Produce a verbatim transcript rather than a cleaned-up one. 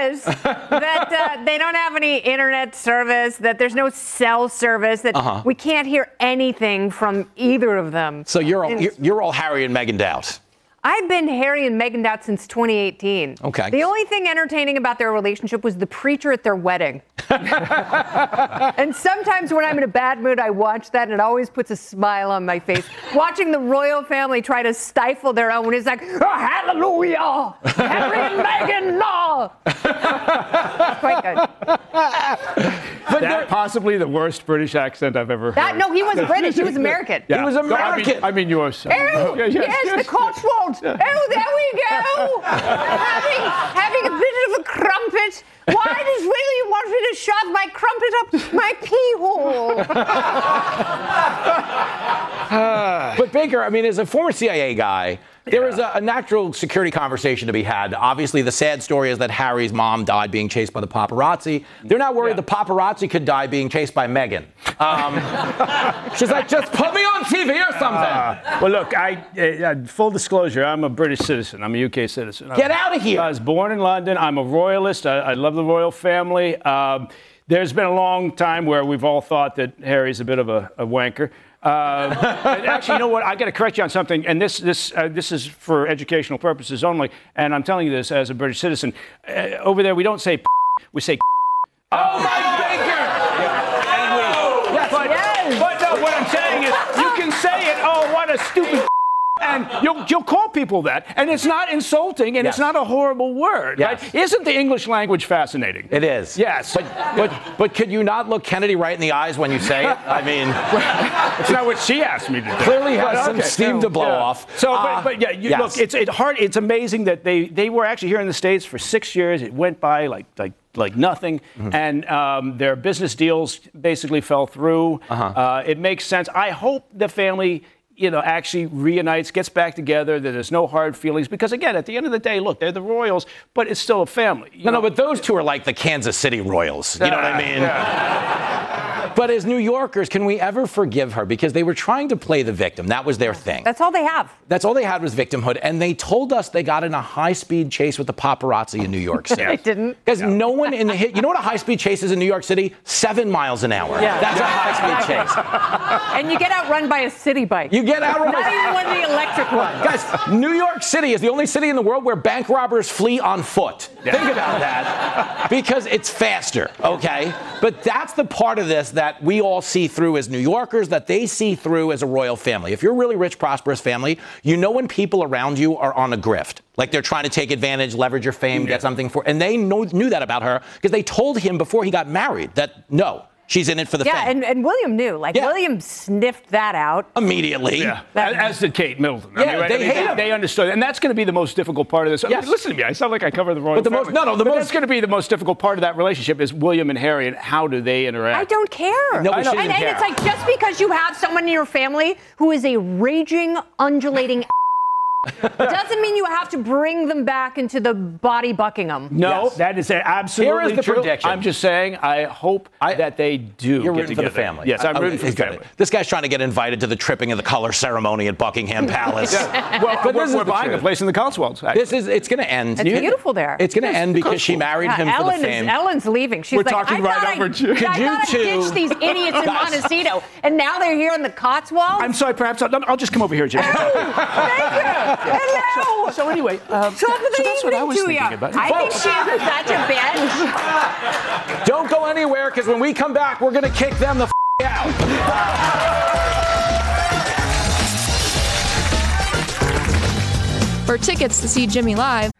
is that uh, they don't have any internet service, that there's no cell service, that uh-huh. we can't hear anything from either of them. So you're all, you're, you're all Harry and Meghan out. I've been Harry and Meghan out since twenty eighteen. Okay. The only thing entertaining about their relationship was the preacher at their wedding. And sometimes when I'm in a bad mood, I watch that, and it always puts a smile on my face. Watching the royal family try to stifle their own is like, oh, hallelujah! Harry and Meghan, no! Quite good. But that possibly the worst British accent I've ever that, heard. No, he wasn't British. He was American. Yeah. He was American. I mean, I mean yours. Oh, yes, yes, yes, the Cotswolds. Yeah. Oh, there we go. having, having a bit of a crumpet. Why does William want me to shove my crumpet up my pee hole? But Baker, I mean, as a former C I A guy, there yeah. is a, a natural security conversation to be had. Obviously, the sad story is that Harry's mom died being chased by the paparazzi. They're not worried yeah. the paparazzi could die being chased by Meghan. Um, she's like, just put me on T V or something. Uh, well, look, I uh, full disclosure, I'm a British citizen. I'm a U K citizen. Get out of here. I was born in London. I'm a royalist. I, I love the royal family. Um, there's been a long time where we've all thought that Harry's a bit of a, a wanker. Uh, actually, you know what? I got to correct you on something, and this this uh, this is for educational purposes only. And I'm telling you this as a British citizen. Uh, over there, we don't say p- we say. Oh my Baker! And we, yes, but, yes. but no, what I'm saying is, you can say it. Oh, what a stupid. And you'll, you'll call people that, and it's not insulting, and yes. it's not a horrible word. Yes. Right? Isn't the English language fascinating? It is. Yes. But, but, but could you not look Kennedy right in the eyes when you say it? I mean... It's not what she asked me to do. Clearly has but, some okay. steam yeah. to blow yeah. off. So, uh, but, but yeah, you, yes. look, it's it hard. It's amazing that they, they were actually here in the States for six years. It went by like like like nothing, mm-hmm. and um, their business deals basically fell through. Uh-huh. Uh, it makes sense. I hope the family... you know, actually reunites, gets back together, that there's no hard feelings. Because, again, at the end of the day, look, they're the Royals, but it's still a family. No, know? no, but those two are like the Kansas City Royals. You know what I mean? Yeah. But as New Yorkers, can we ever forgive her? Because they were trying to play the victim. That was their thing. That's all they have. That's all they had was victimhood. And they told us they got in a high-speed chase with the paparazzi in New York City. They didn't. Because no. no one in the hit... You know what a high-speed chase is in New York City? Seven miles an hour. Yeah. That's yeah. a high-speed chase. And you get outrun by a city bike. You get outrun. Not even one of the electric ones. Guys, New York City is the only city in the world where bank robbers flee on foot. Yeah. Think about that. Because it's faster, okay? But that's the part of this that we all see through as New Yorkers, that they see through as a royal family. If you're a really rich, prosperous family, you know when people around you are on a grift. Like they're trying to take advantage, leverage your fame, yeah. get something for... And they know, knew that about her because they told him before he got married that, no, she's in it for the yeah, fame. Yeah, and, and William knew. Like, yeah. William sniffed that out. Immediately. Yeah, that, as did Kate Middleton. I yeah, mean, right? they I mean, hate they, him. they understood. And that's going to be the most difficult part of this. Yes. I mean, listen to me. I sound like I cover the royal but the family. most, No, no, the but most... that's going to be the most difficult part of that relationship is William and Harry and how do they interact. I don't care. No, I and, and care. it's like just because you have someone in your family who is a raging, undulating doesn't mean you have to bring them back into the body Buckingham. No, yes. that is absolutely Here is the true. prediction. I'm just saying, I hope I, that they do. You're get rooting together. for the family. Yes, I'm I, rooting I, for the family. This guy's trying to get invited to the tripping of the color ceremony at Buckingham Palace. yeah. Well, but we're, we're buying a place in the Cotswolds. Actually. This is it's going to end. It's beautiful there. It's going to end because she married yeah, him Ellen for the fame. Is, Ellen's leaving. She's we're like, talking I right over I, to. Could I you gotta two ditch these idiots in Montecito, and now they're here in the Cotswolds. I'm sorry. Perhaps I'll, I'll just come over here, Jim. Oh, thank you. Hello. So, so anyway, um, so, so that's what I was thinking you. about. I think she's such a bitch. Don't go anywhere, because when we come back, we're going to kick them the f*** out. For tickets to see Jimmy live,